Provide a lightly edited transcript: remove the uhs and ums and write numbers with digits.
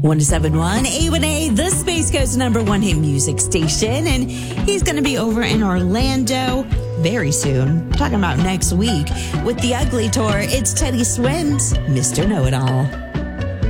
1071 A1A, the Space Coast #1 hit music station. And he's going to be over in Orlando very soon. Talking about next week with the Ugly Tour. It's Teddy Swims, Mr. Know-It-All.